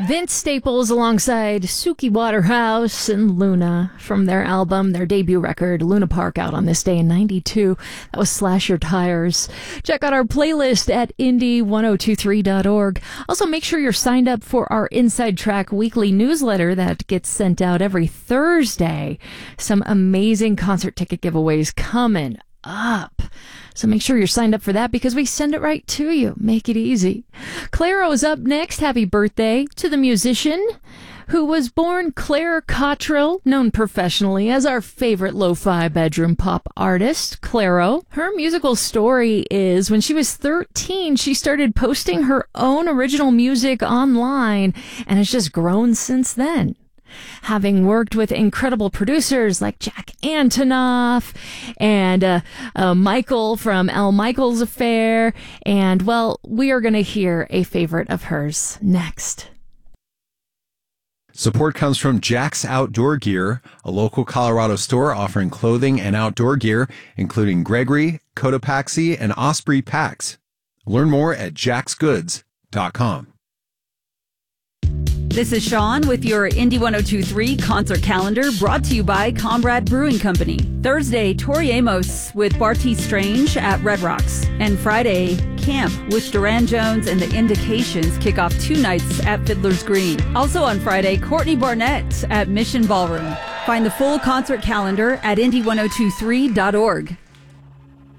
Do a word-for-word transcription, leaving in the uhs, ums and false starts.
Vince Staples alongside Suki Waterhouse and Luna from their album, their debut record, Luna Park, out on this day in ninety-two. That was Slash Your Tires. Check out our playlist at indie ten twenty-three dot org. Also, make sure you're signed up for our Inside Track weekly newsletter that gets sent out every Thursday. Some amazing concert ticket giveaways coming up. So make sure you're signed up for that because we send it right to you. Make it easy. Clairo is up next. Happy birthday to the musician who was born Claire Cottrell, known professionally as our favorite lo-fi bedroom pop artist, Clairo. Her musical story is when she was thirteen, she started posting her own original music online and has just grown since then. Having worked with incredible producers like Jack Antonoff and uh, uh, Michael from Al Michaels Affair. And, well, we are going to hear a favorite of hers next. Support comes from Jack's Outdoor Gear, a local Colorado store offering clothing and outdoor gear, including Gregory, Cotopaxi, and Osprey packs. Learn more at jacks goods dot com. This is Sean with your Indie ten twenty-three concert calendar, brought to you by Comrade Brewing Company. Thursday, Tori Amos with Barty Strange at Red Rocks. And Friday, Camp with Duran Jones and the Indications kick off two nights at Fiddler's Green. Also on Friday, Courtney Barnett at Mission Ballroom. Find the full concert calendar at indie ten twenty-three dot org.